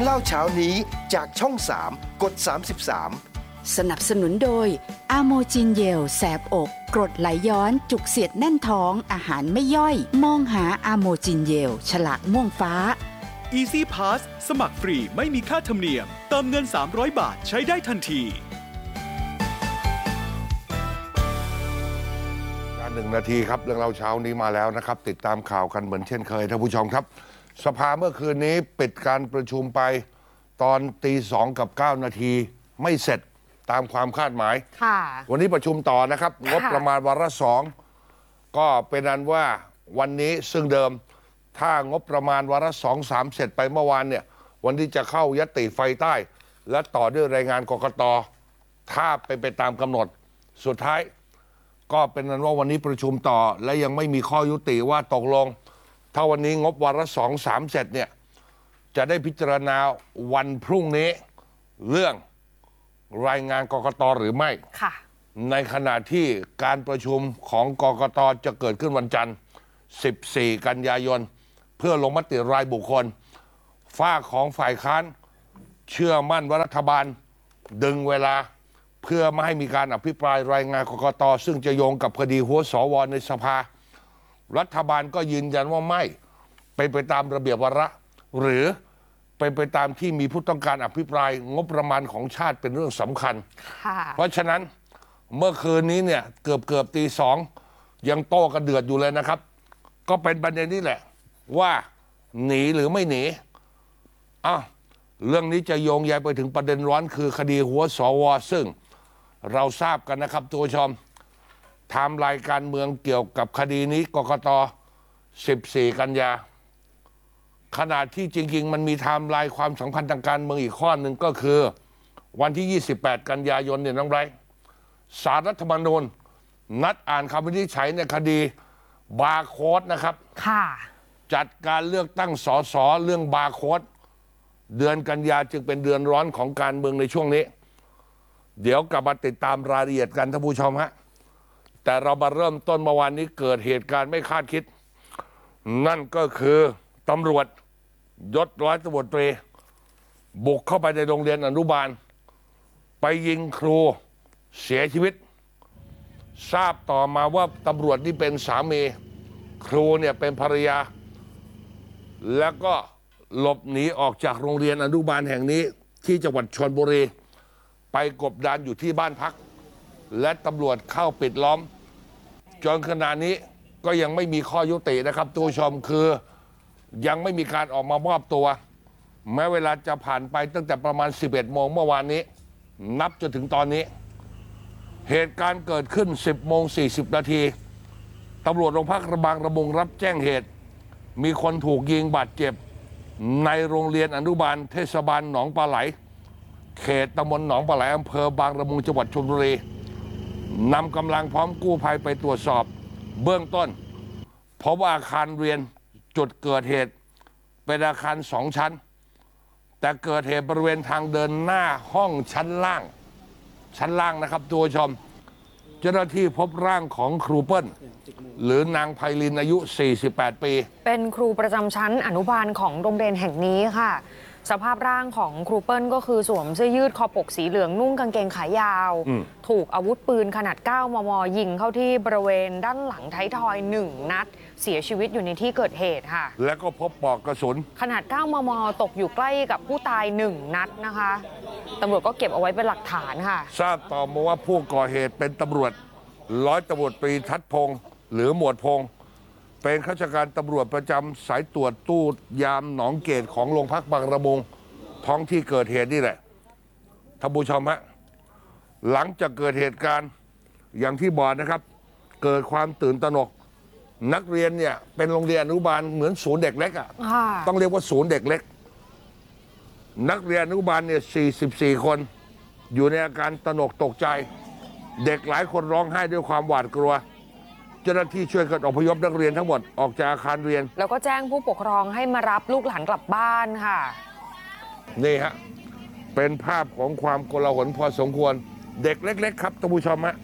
เล่าเช้านี้จากช่อง3กด33 สนับสนุนโดยอะโมจินเยลแสบอกกรดไหลย้อนจุกเสียดแน่นท้องอาหารไม่ย่อยมองหาอะโมจินเยลฉลากม่วงฟ้า Easy Pass สมัครฟรีไม่มีค่าธรรมเนียมเติมเงิน300 บาทใช้ได้ทันที 1 นาทีครับเรื่องเราเช้านี้มาแล้วนะครับติดตามข่าวกันเหมือนเช่นเคยท่านผู้ชมครับสภาเมื่อคืนนี้ปิดการประชุมไปตอนตี2:09 นาทีไม่เสร็จตามความคาดหมายวันนี้ประชุมต่อนะครับงบประมาณวาระ2ก็เป็นอันว่าวันนี้ซึ่งเดิมถ้างบประมาณวาระ2 3เสร็จไปเมื่อวานเนี่ยวันนี้จะเข้ายติไฟใต้และต่อด้วยรายงานกกต.ถ้าเป็นไปตามกำหนดสุดท้ายก็เป็นนั้นว่าวันนี้ประชุมต่อและยังไม่มีข้อยุติว่าตกลงถ้าวันนี้งบวาระ2 3เสร็จเนี่ยจะได้พิจารณาวันพรุ่งนี้เรื่องรายงานกกต.หรือไม่ในขณะที่การประชุมของกกต.จะเกิดขึ้นวันจันทร์14 กันยายนเพื่อลงมติรายบุคคลฝ่ายของฝ่ายค้านเชื่อมั่นว่ารัฐบาลดึงเวลาเพื่อไม่ให้มีการอภิปรายรายงานกกต.ซึ่งจะโยงกับคดีหัวสว.ในสภารัฐบาลก็ยืนยันว่าไม่เป็นไปตามระเบียบวาระหรือเป็นไปตามที่มีผู้ต้องการอภิปรายงบประมาณของชาติเป็นเรื่องสำคัญเพราะฉะนั้นเมื่อคืนนี้เนี่ยเกือบตี2ยังโต้กันเดือดอยู่เลยนะครับก็เป็นประเด็นนี้แหละว่าหนีหรือไม่หนีเรื่องนี้จะโยงใยไปถึงประเด็นร้อนคือคดีหัวสว.ซึ่งเราทราบกันนะครับทุกผู้ชมไทม์ไลน์การเมืองเกี่ยวกับคดีนี้กกต. 14 กันยาขณะที่จริงๆมันมีไทม์ไลน์ความสัมพันธ์ทางการเมืองอีกข้อหนึ่งก็คือวันที่ 28 กันยายนเนี่ยน้องไบรท์ศาลรัฐธรรมนูญนัดอ่านคำวินิจฉัยในคดีบาร์โค้ดนะครับจัดการเลือกตั้งสสเรื่องบาร์โค้ดเดือนกันยาจึงเป็นเดือนร้อนของการเมืองในช่วงนี้เดี๋ยวกลับมาติดตามรายละเอียดกันท่านผู้ชมฮะแต่เรามาเริ่มต้นเมื่อวานนี้เกิดเหตุการณ์ไม่คาดคิดนั่นก็คือตำรวจยศร้อยตำรวจตรีบุกเข้าไปในโรงเรียนอนุบาลไปยิงครูเสียชีวิตทราบต่อมาว่าตำรวจนี่เป็นสามีครูเนี่ยเป็นภรรยาแล้วก็หลบหนีออกจากโรงเรียนอนุบาลแห่งนี้ที่จังหวัดชลบุรีไปกบดานอยู่ที่บ้านพักและตำรวจเข้าปิดล้อมจนขณะนี้ก็ยังไม่มีข้อยุตินะครับทุกผู้ชมคือยังไม่มีการออกมามอบตัวแม้เวลาจะผ่านไปตั้งแต่ประมาณ 11 โมงเมื่อวานนี้นับจนถึงตอนนี้เหตุการณ์เกิดขึ้น 10 โมง 40 นาทีตำรวจโรงพักบางระมุงรับแจ้งเหตุมีคนถูกยิงบาดเจ็บในโรงเรียนอนุบาลเทศบาลหนองปลาไหลเขตตำบลหนองปลาไหลอำเภอบางระมุงจังหวัดชลบุรีนำกำลังพร้อมกู้ภัยไปตรวจสอบเบื้องต้นพบว่าอาคารเรียนจุดเกิดเหตุเป็นอาคาร2 ชั้นแต่เกิดเหตุบริเวณทางเดินหน้าห้องชั้นล่างนะครับตัวชมเจ้าหน้าที่พบร่างของครูเปิ้ลหรือนางไพลินอายุ 48 ปีเป็นครูประจำชั้นอนุบาลของโรงเรียนแห่งนี้ค่ะสภาพร่างของครูเปิ้ลก็คือสวมเสื้อยืดคอปกสีเหลืองนุ่งกางเกงขายาวถูกอาวุธปืนขนาด 9 มม.ยิงเข้าที่บริเวณด้านหลังท้ายทอย1 นัดเสียชีวิตอยู่ในที่เกิดเหตุค่ะและก็พบปลอกกระสุนขนาด 9 มม.ตกอยู่ใกล้กับผู้ตาย1 นัดนะคะตำรวจก็เก็บเอาไว้เป็นหลักฐานค่ะทราบต่อมาว่าผู้ก่อเหตุเป็นตำรวจร้อยตำรวจตรีทัศพงศ์หรือหมวดพงศ์เป็นข้าราชการตำรวจประจำสายตรวจตู้ยามหนองเกตของโรงพักบางระมุงท้องที่เกิดเหตุนี่แหละท่านผู้ชมฮะหลังจากเกิดเหตุการณ์อย่างที่บอกนะครับเกิดความตื่นตระหนกนักเรียนเนี่ยเป็นโรงเรียนอนุบาลเหมือนศูนย์เด็กเล็กต้องเรียกว่าศูนย์เด็กเล็กนักเรียนอนุบาลเนี่ย44 คนอยู่ในอาการตระหนกตกใจเด็กหลายคนร้องไห้ด้วยความหวาดกลัวเจ้าหน้าที่ช่วยกันอพยพนักเรียนทั้งหมดออกจากอาคารเรียนแล้วก็แจ้งผู้ปกครองให้มารับลูกหลานกลับบ้านค่ะนี่ฮะเป็นภาพของความโกลาหลพอสมควรเด็กเล็กๆครับท่านผู้ชมฮะ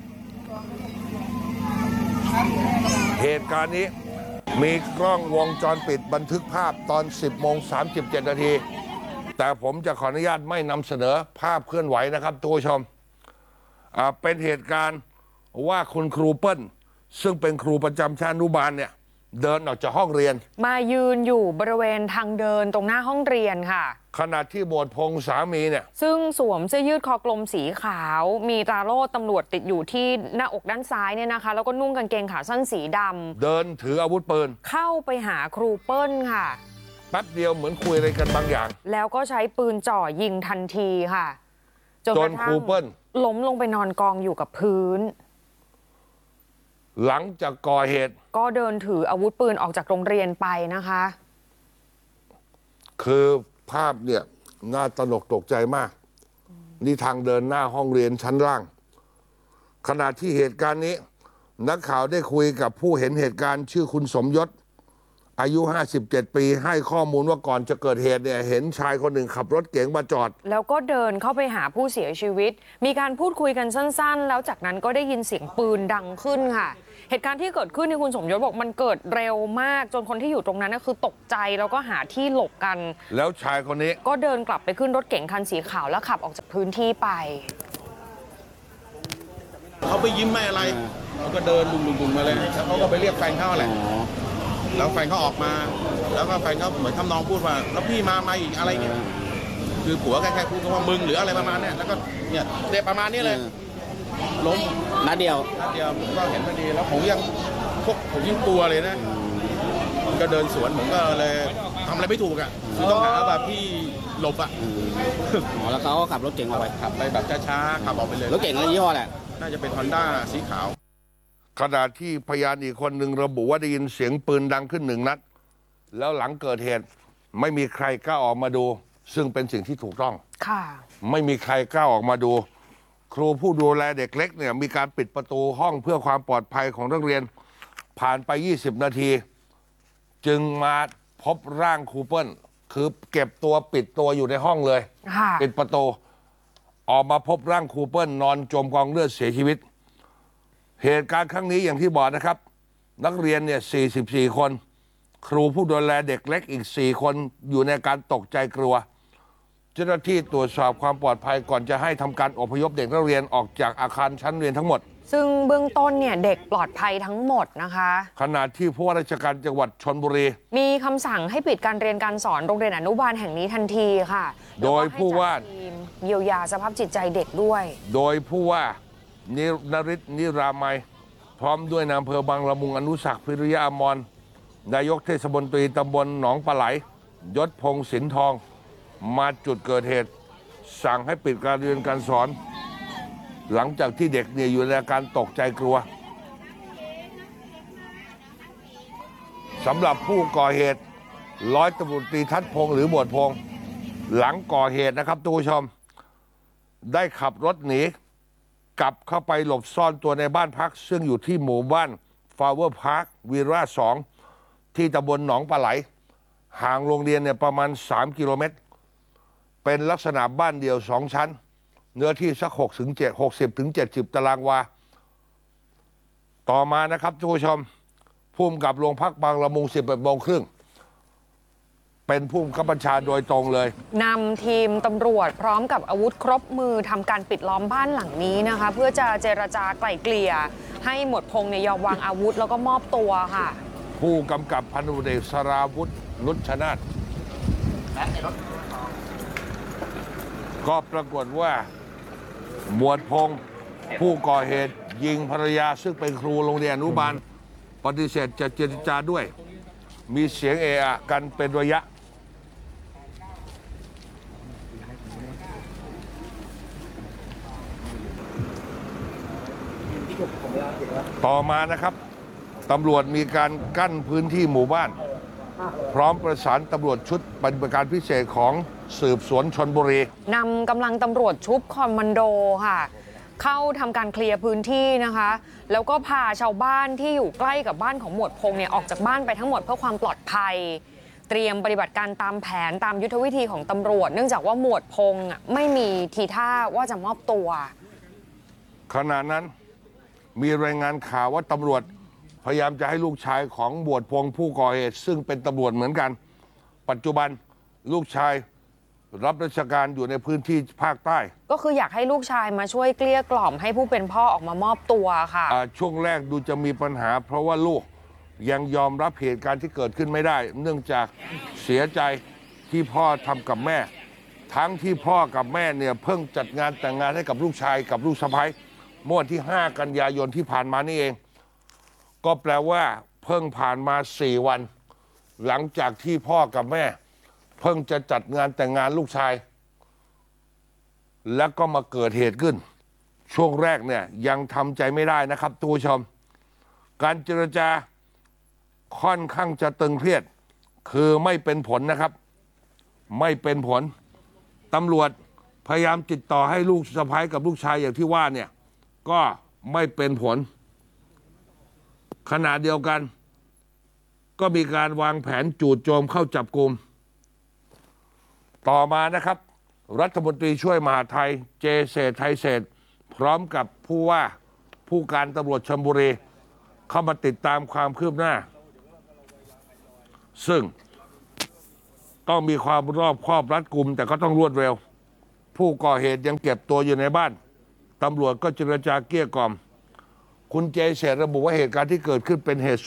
เหตุการณ์นี้มีกล้องวงจรปิดบันทึกภาพตอน 10 โมง 37 นาทีแต่ผมจะขออนุญาตไม่นำเสนอภาพเคลื่อนไหวนะครับทุกผู้ชมเป็นเหตุการณ์ว่าคุณครูเปิ้ลซึ่งเป็นครูประจำชั้นอนุบาลเนี่ยเดินออกจากห้องเรียนมายืนอยู่บริเวณทางเดินตรงหน้าห้องเรียนค่ะขณะที่หมวดพงษ์สามีเนี่ยซึ่งสวมเสื้อยืดคอกลมสีขาวมีตราโล่ตำรวจติดอยู่ที่หน้าอกด้านซ้ายเนี่ยนะคะแล้วก็นุ่งกางเกงขาสั้นสีดำเดินถืออาวุธปืนเข้าไปหาครูเปิ้ลค่ะแป๊บเดียวเหมือนคุยอะไรกันบางอย่างแล้วก็ใช้ปืนจ่อยิงทันทีค่ะจนครูเปิ้ลล้มลงไปนอนกองอยู่กับพื้นหลังจากก่อเหตุก็เดินถืออาวุธปืนออกจากโรงเรียนไปนะคะคือภาพเนี่ยน่าตระหนกตกใจมากนี่ทางเดินหน้าห้องเรียนชั้นล่างขณะที่เหตุการณ์นี้นักข่าวได้คุยกับผู้เห็นเหตุการณ์ชื่อคุณสมยศอายุ57ปีให้ข้อมูลว่าก่อนจะเกิดเหตุเนี่ยเห็นชายคนหนึ่งขับรถเก๋งมาจอดแล้วก็เดินเข้าไปหาผู้เสียชีวิตมีการพูดคุยกันสั้นๆแล้วจากนั้นก็ได้ยินเสียงปืนดังขึ้นค่ะเหตุการณ์ที่เกิดขึ้นที่คุณสมยศบอกมันเกิดเร็วมากจนคนที่อยู่ตรงนั้นคือตกใจแล้วก็หาที่หลบกันแล้วชายคนนี้ก็เดินกลับไปขึ้นรถเก๋งคันสีขาวแล้วขับออกจากพื้นที่ไปเขาไปยิ้มไม่อะไรเขาก็เดินดุ่มๆมาเลยแล้วเขาก็ไปเรียกแฟนเขาแหละแล้วแฟนเขาออกมาแล้วก็แฟนเขาเหมือนทำนองพูดว่าแล้วพี่มาอีกอะไรเงี้ยคือผัวแค่พูดว่ามึงหรืออะไรประมาณเนี้ยแล้วก็เนี่ยเด็กประมาณนี้เลยล้มนัดเดียวผมก็เห็นพอดีแล้วผมยังกลัวเลยนะก็เดินสวนผมก็เลยทำอะไรไม่ถูกอ่ะคือต้องหาแบบพี่หลบอ่ะแล้วเขาก็ขับรถเก๋งออกไปขับไปแบบช้าๆขับออกไปเลยรถเก๋งอะไรยี่ห้อแหละน่าจะเป็น Honda สีขาวขณะที่พยานอีกคนหนึ่งระบุว่าได้ยินเสียงปืนดังขึ้น1 นัดแล้วหลังเกิดเหตุไม่มีใครกล้าออกมาดูซึ่งเป็นสิ่งที่ถูกต้องค่ะไม่มีใครกล้าออกมาดูครูผู้ดูแลเด็กเล็กเนี่ยมีการปิดประตูห้องเพื่อความปลอดภัยของนักเรียนผ่านไป20 นาทีจึงมาพบร่างครูเปิ้ลคือเก็บตัวปิดตัวอยู่ในห้องเลยปิดประตูออกมาพบร่างครูเปิ้ลนอนจมกองเลือดเสียชีวิตเหตุการณ์ครั้งนี้อย่างที่บอกนะครับนักเรียนเนี่ย44 คนครูผู้ดูแลเด็กเล็กอีก4 คนอยู่ในการตกใจกลัวเจ้าหน้าที่ตรวจสอบความปลอดภัยก่อนจะให้ทำการอพยพเด็กนักเรียนออกจากอาคารชั้นเรียนทั้งหมดซึ่งเบื้องต้นเนี่ยเด็กปลอดภัยทั้งหมดนะคะขณะที่ผู้ว่าราชการจังหวัดชลบุรีมีคำสั่งให้ปิดการเรียนการสอนโรงเรียนอนุบาลแห่งนี้ทันทีค่ะโดยผู้ว่าเยียวยาสภาพจิตใจเด็กด้วยโดยผู้ว่านฤทธิ์นิรามัยพร้อมด้วยนายอำเภอบางละมุงอนุศักดิ์พิริยะอมรนายกเทศมนตรีตำบลหนองปลาไหลยศพงศ์สินทองมาจุดเกิดเหตุสั่งให้ปิดการเรียนการสอนหลังจากที่เด็กเนี่ยอยู่ในอาการตกใจกลัวสำหรับผู้ก่อเหตุร้อยตำรวจตรีทัศน์พงศ์หรือหมวดพงศ์หลังก่อเหตุนะครับทุกผู้ชมได้ขับรถหนีกลับเข้าไปหลบซ่อนตัวในบ้านพักซึ่งอยู่ที่หมู่บ้านฟลาวเวอร์พาร์ควีระ2ที่ตำบลหนองปลาไหลห่างโรงเรียนเนี่ยประมาณ3 กิโลเมตรเป็นลักษณะบ้านเดี่ยว2 ชั้นเนื้อที่สัก60 ถึง 70 ตารางวาต่อมานะครับทุกผู้ชมผู้กำกับโรงพักบางละมุง 11:30 น.เป็นผู้บังคับบัญชาโดยตรงเลยนำทีมตำรวจพร้อมกับอาวุธครบมือทำการปิดล้อมบ้านหลังนี้นะคะเพื่อจะเจรจาไกล่เกลี่ยให้หมวดพงษ์ยอมวางอาวุธแล้วก็มอบตัวค่ะผู้กำกับพันตำรวจเอกสราวุธนุชนาถก็ปรากฏว่าหมวดพงษ์ผู้ก่อเหตุยิงภรรยาซึ่งเป็นครูโรงเรียนอนุบาลปฏิเสธจะเจรจาด้วยมีเสียงเอะอะกันเป็นระยะต่อมานะครับตำรวจมีการกั้นพื้นที่หมู่บ้านพร้อมประสานตำรวจชุดปฏิบัติการพิเศษของสืบสวนชลบุรีนำกำลังตำรวจชุดคอมมานโดค่ะเข้าทำการเคลียร์พื้นที่นะคะแล้วก็พาชาวบ้านที่อยู่ใกล้กับบ้านของหมวดพงษ์เนี่ยออกจากบ้านไปทั้งหมดเพื่อความปลอดภัยเตรียมปฏิบัติการตามแผนตามยุทธวิธีของตำรวจเนื่องจากว่าหมวดพงษ์ไม่มีทีท่าว่าจะมอบตัวขณะนั้นมีรายงานข่าวว่าตำรวจพยายามจะให้ลูกชายของหมวดพงษ์ผู้ก่อเหตุซึ่งเป็นตำรวจเหมือนกันปัจจุบันลูกชายรับราชการอยู่ในพื้นที่ภาคใต้ก็คืออยากให้ลูกชายมาช่วยเกลี้ยกล่อมให้ผู้เป็นพ่อออกมามอบตัวค่ะช่วงแรกดูจะมีปัญหา เพราะว่าลูกยังยอมรับเหตุการณ์ที่เกิดขึ้นไม่ได้ เนื่องจากเสียใจที่พ่อทำกับแม่ ทั้งที่พ่อกับแม่เนี่ยเพิ่งจัดงานแต่งงานให้กับลูกชายกับลูกสะใภ้เมื่อวันที่ 5 กันยายนที่ผ่านมานี่เอง ก็แปลว่าเพิ่งผ่านมา 4 วัน หลังจากที่พ่อกับแม่ เพิ่งจะจัดงานแต่งงานลูกชาย แล้วก็มาเกิดเหตุขึ้น ช่วงแรกเนี่ยยังทำใจไม่ได้นะครับทุกผู้ชม การเจรจาค่อนข้างจะตึงเครียด คือไม่เป็นผลนะครับ ไม่เป็นผลตำรวจพยายามติดต่อให้ลูกสะใภ้กับลูกชายอย่างที่ว่าเนี่ยก็ไม่เป็นผล ขณะเดียวกัน ก็มีการวางแผนจู่โจมเข้าจับกุมต่อมานะครับ รัฐมนตรีช่วยมหาดไทยเจเศรษฐ์ไทยเศรษฐ์พร้อมกับผู้การตำรวจชลบุรีเข้ามาติดตามความคืบหน้า ซึ่งต้องมีความรอบคอบรัดกุมแต่ก็ต้องรวดเร็ว ผู้ก่อเหตุยังเก็บตัวอยู่ในบ้านตำรวจก็เจรจาเกลี้ยกล่อมคุณเจเศรษฐ์ระบุว่าเหตุการณ์ที่เกิดขึ้นเป็นเหตุ